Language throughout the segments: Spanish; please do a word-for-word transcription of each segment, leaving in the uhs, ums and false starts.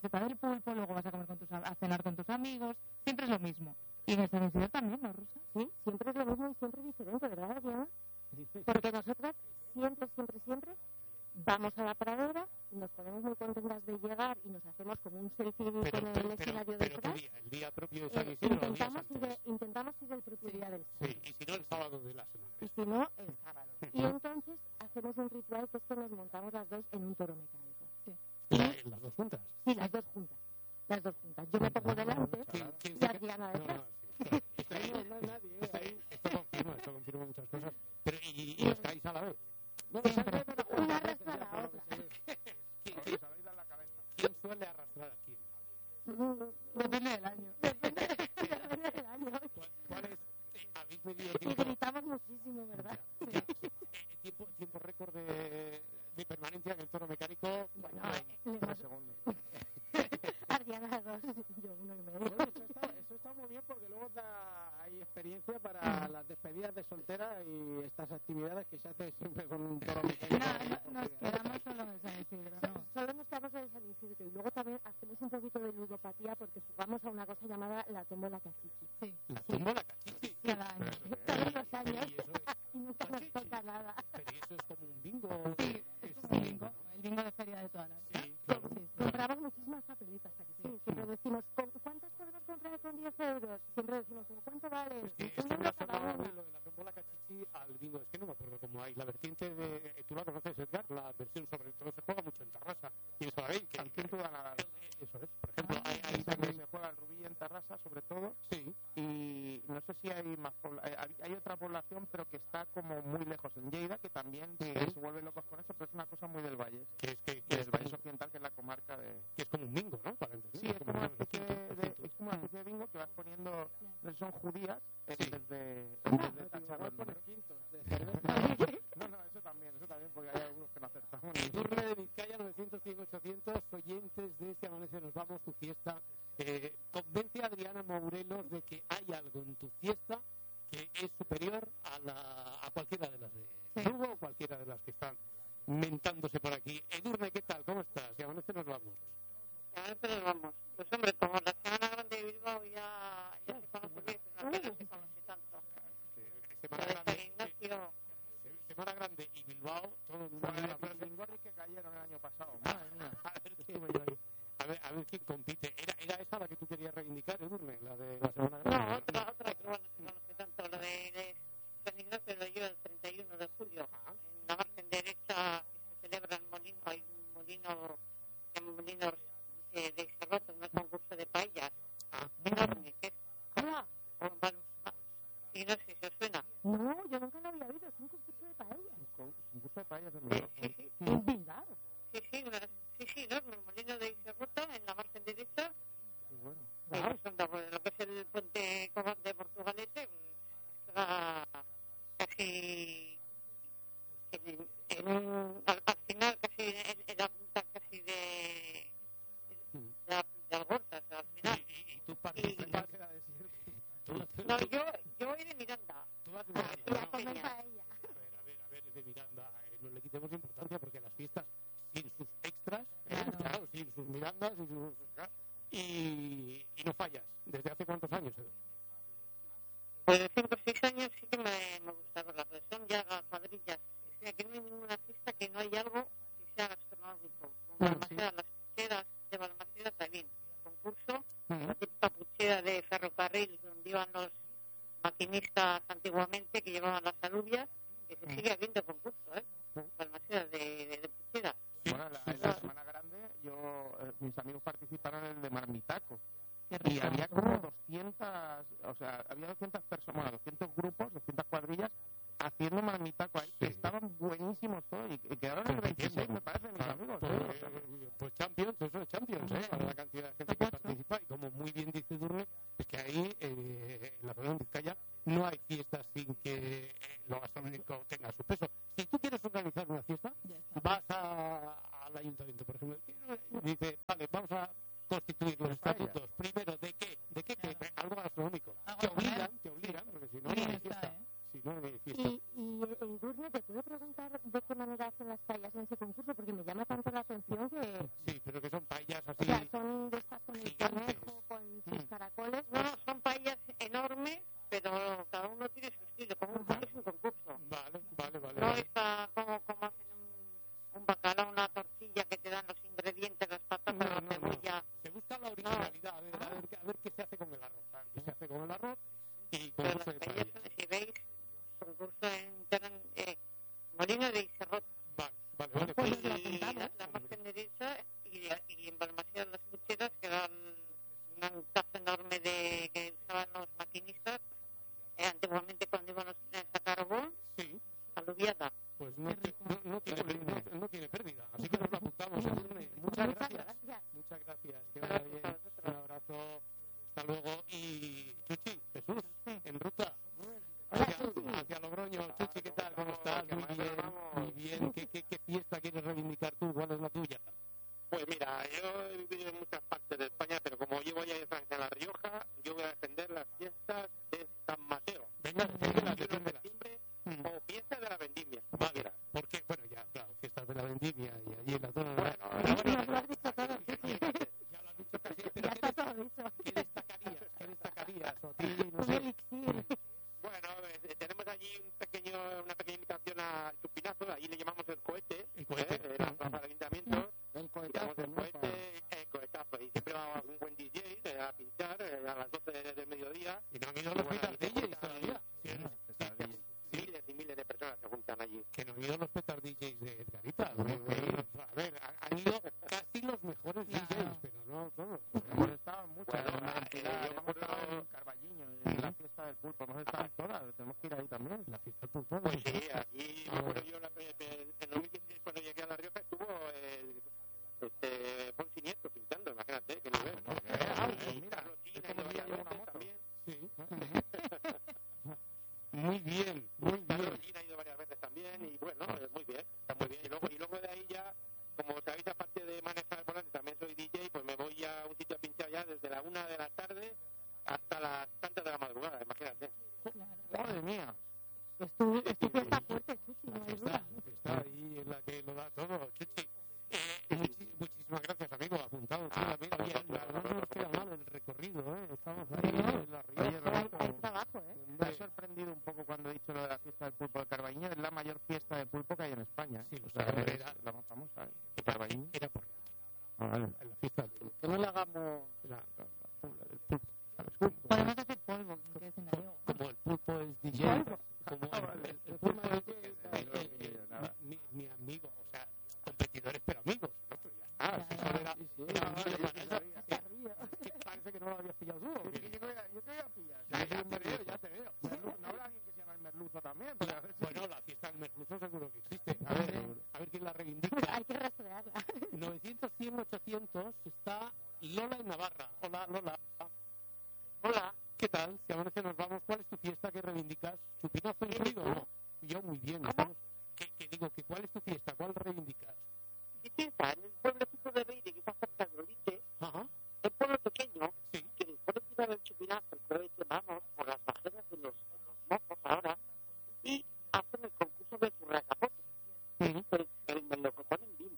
receta del pulpo, luego vas a comer con tus, a cenar con tus amigos, siempre es lo mismo. Y en el San Isidro también, ¿no, Rosa? Sí, siempre es lo mismo y siempre es diferente, ¿verdad, Adriana? Porque nosotras siempre, siempre, siempre vamos a la pradera, nos ponemos muy contentas de llegar y nos hacemos como un selfie Pero, con el pero, escenario pero, detrás. ¿qué día? ¿El día propio de San Eh, Isidro o días intentamos, ir antes? de- intentamos ir el propio día del sábado. Sí, y si no, el sábado de la semana. Y si no, el sábado. Y entonces hacemos un ritual que es que nos montamos las dos en un toro mecánico. Sí. La- ¿Las dos juntas? Sí, las dos juntas. Las dos juntas. Yo me pongo delante ¿Quién- quién y se Adriana No, detrás. no, sí, esto, esto- No, no hay nadie, ¿eh? esto- Ahí. esto confirma, esto confirma muchas cosas. Pero, ¿y, y os caéis a la vez? No, Siempre. no, no, no, Una no, arrastra a la por lo otra. que se ve. ¿Quién, Os quién- habéis dado la cabeza. quién suele arrastrar a quién? Depende del año. Depende, depende del año. ¿Cuál, cuál es? eh, ¿Habéis medido Y tiempo? gritamos muchísimo, ¿verdad? Ya, eh, tiempo, tiempo récord de, de permanencia en el toro mecánico. Bueno, no, eh, le Tres hemos- segundos. Adriana dos, yo uno y medio. Bueno, eso, está, eso está muy bien porque luego da, hay experiencia para las despedidas de soltera y estas actividades que se hacen siempre con un toro mecánico. No, no, nos quedamos solo en el San Isidro, ¿no? Solo nos quedamos en el San Isidro y luego también hacemos un poquito de ludopatía porque jugamos a una cosa llamada la tómbola cachichi. Sí, La tómbola cachichi. cada año. Todos los años Y eso es, y nunca nos toca nada. pero ¿y eso es como un bingo. Sí, es como un bingo, el bingo de feria de todas las. Sí, claro. Sí, sí. Compramos muchísimas papelitas aquí. Sí, siempre decimos, ¿con ¿cuántas podemos comprar con diez euros? Siempre decimos, ¿cuánto vale? Es que, es Un que me euro ha cada sonado una. lo de la tómbola cachichi al bingo. Es que no me acuerdo cómo hay. La vertiente de. eh, Tú la conoces, Edgar. La versión sobre todo se juega mucho en Tarrasa. Y eso sabéis que. Al quinto da nada. Eso es. Por ejemplo, hay, hay Ahí también también. se juega en Rubí, en Tarrasa, sobre todo. Sí. Y no sé si hay más pobla- eh, hay, hay otra población, pero que está como muy lejos en Lleida, que también Sí. se vuelven locos con eso, pero es una cosa muy del Valle. Que es, que, que Que es, del Valle como, Occidental, que es la comarca de... que es como un bingo, ¿no? Para entender. Sí, es como una el especie quinto, el de, quinto. es como una especie de bingo que vas poniendo... no sé, son judías, en Sí. vez de, en Ah, vez de digo, tachar igual los pones números. No, no, eso también, eso también, porque hay algunos que no acertamos. Turne de Vizcaya, novecientos, cien, ochocientos, oyentes de este Amanece Nos Vamos, tu fiesta. Eh, convence a Adriana Morelos de que hay algo en tu fiesta que es superior a, la, a cualquiera de las de Sí. Lugo o cualquiera de las que están mentándose por aquí. Edurne, ¿qué tal? ¿Cómo estás? Y Amanece Nos Vamos. Ya nos vamos. Pues hombre, como la Semana Grande de Bilbao ya, ya se conoce bien, pero no se conoce tanto. Que- La Semana de San Grande, Ignacio, eh, Semana Grande y Bilbao, todo el mundo. Bueno, habla, pero pero- los Ingorris que cayeron el año pasado, madre mía. A ver, estuve yo ahí. A ver, a ver quién compite. ¿Era, ¿Era esa la que tú querías reivindicar, Edurne? La de la Semana Grande. no, otra, otra que igual no se conoce tanto. La de, de San Ignacio lo lleva el treinta y uno de julio. En la margen derecha que se celebra el molino, hay un molino, se llama molino eh, de Serroto, un concurso de paellas. Ah. Enorme, que es Hola. como mal- y no sé si os suena. No, yo nunca lo había oído, es un concurso de paella. Un con- un curso de paellas en Sí, Bilbao. sí, sí. En Bilbao. Sí, sí, una, sí, sí, ¿no? El molino de Iserrota, en la margen derecha, Qué bueno. y es onda, pues, lo que es el puente Cobán de Portugalete, pues, está casi en, en un, al, al final, casi en, en la punta casi de, de, la- de Algorta, o sea, al final. Y, y, y tú participas. Tú, tú, No, tú- yo, yo voy de Miranda. tú vas de Ah, Miranda, sí, ¿no? A comer Peña. paella. A ver, a ver, a ver, de Miranda, eh, no le quitemos importancia porque las fiestas, sin sus extras, eh, Claro. claro, sin sus Mirandas, sin sus, y, y no fallas. ¿Desde hace cuántos años, Edu? Pues de cinco o seis años sí que me, me gusta verlas, pero son ya cuadrillas. O sea, que no hay ninguna fiesta que no hay algo que sea gastronómico. Como Ah, Balmaceda, las pucheras de Balmaceda también. Concurso, Ujú. la típica puchera de ferrocarril donde iban los maquinistas antiguamente que llevaban las alubias, que se sigue habiendo concurso, ¿eh? Balmaceda de, de, de puchera. Bueno, la, en la Semana Grande, yo, eh, mis amigos participaron en el de Marmitaco. Qué Y rico. había como doscientas, o sea, había doscientas personas, bueno, doscientos grupos, doscientas cuadrillas haciendo marmitaco ahí, que Sí. estaban buenísimos todos y que quedaron en el veintiséis, me parece, mis Ah, amigos. Pues, ¿eh? O sea, eh, pues Champions, eso es Champions, ¿eh? Para la cantidad de gente que participa. Y como muy bien dice Durne, es que ahí, eh, en la región de Vizcaya, no hay fiestas sin que eh, lo gastronómico tenga su peso. Si tú quieres organizar una fiesta, Ya está. vas a- al ayuntamiento, por ejemplo, y dice, vale, vamos a constituir los estatutos. Primero, ¿de qué? ¿De qué? Claro. Que- algo gastronómico. Algo Te de comer. obligan, te obligan, porque si no, no Bien hay está, fiesta. ¿eh? Si no, no hay fiesta. Y, y el Durne, ¿te puedo preguntar de qué manera hacen las paellas en ese concurso? Porque me llama tanto la atención que... Sí, pero que son paellas O así. sea, son ya. Se busca la originalidad, a ver, a ver, a ver qué se hace con el arroz, a ver qué se hace con el arroz y con Pero eso las de paellas, paella. si veis, concurso en Terán, eh, Molina de Iserrot. Vale, vale, vale. Pues Pues, lo Y apuntamos. la, la margen derecha y, y en Balmaseda las cucheras, que eran una taza enorme de que usaban los maquinistas, eh, antiguamente cuando iban los trenes a carbón, sí, aluviada. pues no, ti- no, no, tiene, no, no tiene pérdida, así que nos lo apuntamos. Edurne. Muchas gracias. Muchas gracias. Que vaya bien. Un abrazo. Hasta luego. Y Chuchi, Jesús, en ruta. Hacia, hacia Logroño. Chuchi, ¿qué tal? ¿Cómo estás? Muy bien. Muy bien. ¿Qué, qué, qué fiesta quieres reivindicar tú? ¿Cuál es la tuya? Pues mira, yo he vivido en muchas partes de España, pero como llevo ya de Francia en La Rioja, yo voy a defender las fiestas de San Mateo. Venga, El defiéndelas, veintiuno de defiéndelas. septiembre Mm. o fiestas de la vendimia. como Vale, quieras. ¿por qué? Bueno, ya, claro, fiestas de la vendimia y allí en la zona. Bueno, Pero bueno, Nos lo has dicho todo. ya lo has dicho casi, pero Ya ¿qué, está des- todo dicho. ¿qué destacarías? ¿Qué destacarías? O a ti, no Un sé. elixir. Bueno, eh, tenemos allí un pequeño, una pequeña invitación al chupinazo, allí le llamamos el cohete, El cohete. ¿eh? En la plaza del ayuntamiento, El llamamos cohetazo, el ¿no? cohete, el cohetazo, y siempre va un buen D J eh, a pinchar eh, a las doce de- del mediodía. Y no han ido los Bueno, petardillos y se juntan todavía. Sí, sí, miles y miles de personas se juntan allí. que no han ido los petardillos de Edgarita. No, no, a ver, han- han ido casi los mejores D Js, pero no todos. Hemos estado en muchas. Bueno, en eh, Pilar, yo me hemos acuerdo- estado en Carballiño, en la fiesta del pulpo. Hemos estado en todas. Tenemos que ir ahí también. La fiesta por todos. Pues sí, allí me acuerdo yo la, en en dos mil dieciséis cuando llegué a La Rioja estuvo el este, Ponzi Nieto pintando, imagínate, que nivel. pues ¿no? ah, Y pues mira, Carlos China este ha ido día varias lleva una veces moto. también. Sí. Muy bien, muy Carlos bien. China ha ido varias veces también y bueno, eh, muy bien, está muy bien. Y luego, y luego de ahí ya, como sabéis, aparte de manejar el volante, también soy D J, pues me voy ya a un sitio a pinchar ya desde la una de la tarde hasta las tantas de la madrugada, imagínate. Madre mía. Es tu, es tu fiesta fuerte, Chuchi, no La hay fiesta, duda. la fiesta ahí es la que lo da todo, Chuchi. Eh, muchi- muchísimas gracias, amigo, apuntado. Sí, la vida, oye, no no nos queda mal el recorrido, ¿eh? Estamos ahí en la Oye, Rioja. Roberto, Hay trabajo, ¿eh? me ha sorprendido un poco cuando he dicho lo de la fiesta del pulpo de Carballiño. Es la mayor fiesta de pulpo que hay en España. ¿eh? Sí, lo O sea, sé, es era- la más famosa. ¿eh? De Carballiño. Era por Ah, vale. en la fiesta del Que no le hagamos... la, la, la, la del pulpo, ¿sabes? Podemos hacer polvo, que es en gallego. Como el pulpo es D J, como Ah, el, vale. el- el pulpo es El- el- el- el- mi, mi amigo, o sea, competidores pero amigos, ¿no? Pero ya está, Ya, si ya. solo era, Sí, sí. era un Ah, niño yo para sí eso, sabía. que- que parece que no lo habías pillado tú, ¿o qué? Yo te voy a- yo te voy a pillar. Ya, Yo soy ya un te veo, merluzo. ya te veo. Merlu- ¿No habrá alguien que se llama el merluzo también? Pues a ver si- Bueno, la fiesta del merluzo seguro que existe. A ver, a ver quién la reivindica. Hay que rastrearla. novecientos, cien, ochocientos está Lola en Navarra. Hola, Lola. Hola, ¿Qué tal? Si amanece nos vamos, ¿cuál es tu fiesta que reivindicas? ¿Chupinazo incluido o no? Yo muy bien. Estamos, que, que digo, que ¿cuál es tu fiesta? ¿Cuál reivindicas? ¿qué piensa? En el pueblecito de Reire, que está cerca de Oliche, Ajá, el pueblo pequeño, sí. que después de tirar el chupinazo, el cohete, vamos por las bajeras de los, de los mozos ahora, y hacen el concurso de churracapote, Mm. el, el melocotón en vino.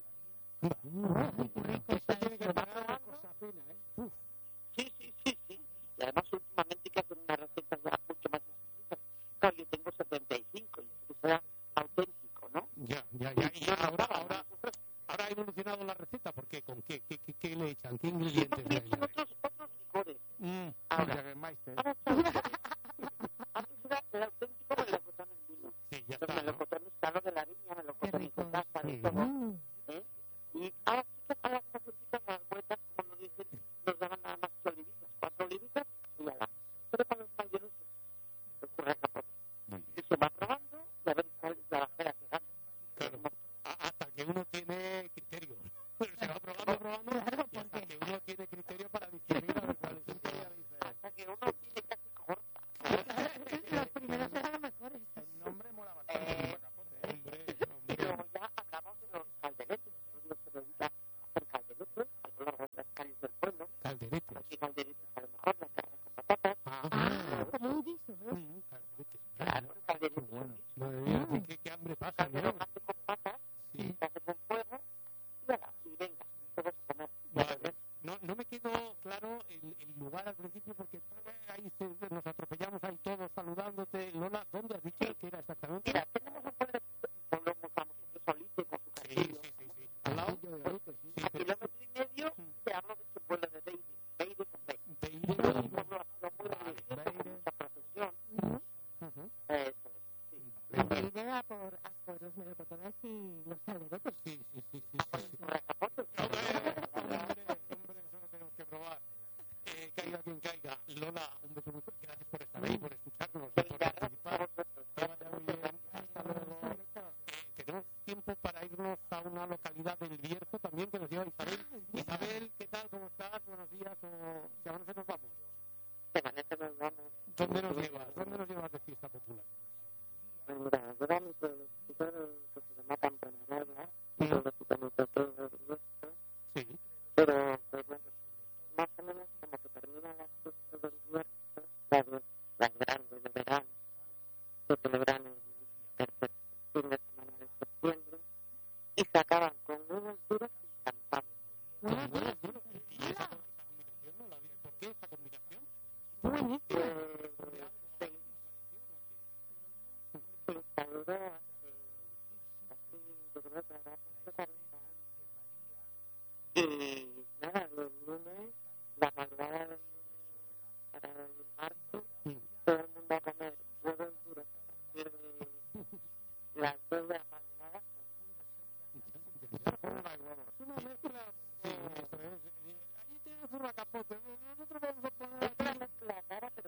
Ay, qué rico está Tiene que eso. pagar cosa fina, ¿eh? Sí, sí, sí, sí. Y además últimamente que hacen unas recetas ya mucho más exquisitas. Claro, yo tengo setenta y cinco y que sea auténtico, ¿no? Ya, ya, ya. Y ahora, ahora, ahora ha evolucionado la receta. ¿Por qué? ¿Con qué? ¿Qué, qué, qué le echan? ¿Qué ingredientes le Porque son añaden? otros, otros licores. Mm. Ahora, Jagermeister. ahora está antes era el auténtico melocotón en vino. Sí, ya Los está, ¿no? melocotones, claro, de la viña, melocotones rico. de casa, de Mm. todo. Mm. ¿eh? Y ahora sí que a las cosecitas, las vueltas, como nos dicen, nos daban nada más que olivitas. Cuatro olivitas y ya la. Pero para los mayores, el churracapote. Muy Y bien. se va probando y a ver cuál es la bajera que gana. Claro. A- Hasta que uno tiene criterio. Se va probando, probando. Y hasta que uno tiene criterio para distinguir a ver cuál es el que Hasta que uno tiene casi corta. Los primeros eran los mejores. El nombre mola bastante. Eh, el capote, ¿eh? Hombre, Y hombre. luego ya hablamos de los calderetes. Los se dedica a hacer calderetes a lo largo de las calles del pueblo. Calderetes. Aquí calderetes a lo mejor, la carne con patatas. Ah, Ah, como un guiso, ¿eh? mm, calderetes. Claro, calderetes. bueno. Madre mía, qué- qué, qué hambre pasa, Caldero ¿no? hace con patas, Sí. se hace con fuego y ahora, y venga, todos a comer. Vale. No, no me quedó claro el, el lugar al principio porque ahí se- nos atropellamos ahí todos saludándote. Lola, ¿dónde has dicho que era exactamente? Mira, tenemos un pueblo, un pueblo muy famoso que es Olite con su Sí, castillo. sí, sí, sí. Al lado. Castillo de Orite, sí. Sí, A pero, kilómetro y medio Mm. te hablo de los melocotones y los calderetes. Sí, sí, sí, sí. sí, sí. Hombre, hombre, hombre, eso lo tenemos que probar. Eh, caiga quien caiga. Lola, un beso muy fuerte. Gracias por estar ahí, por escucharnos y por participar. Que vaya muy bien. Hasta luego. Eh, tenemos tiempo para irnos a una localidad del Bierzo también que nos lleva Isabel. Isabel, ¿qué tal? ¿Cómo estás? Buenos días. O... ¿De dónde nos vamos? nos vamos. ¿Dónde nos llevas? ¿Dónde nos llevas de fiesta popular? Pues mira, lleva mi pueblecito que se llama Campanarada, un pueblecito muy pequeño y esto. Sí. Pero, pues bueno, más o menos como que termina las fiestas del Bierzo, las, las grandes de verano, se celebran el tercer fin de semana de septiembre y se acaban con unos duros y champán. Unos duros, duros. ¿Y esa combinación no la vi? ¿Por qué esa combinación? Buenísimo. Eh, se, se instauró hace casi, yo creo que ahora hace cuarenta años. Y nada, los lunes, la madrugada del para el martes, todo el mundo a comer huevos duros a partir de las dos de la madrugada. Una mezcla. Sí, eso es. Allí tienes un racapote. Nosotros vamos a poner es una mezcla rara, pero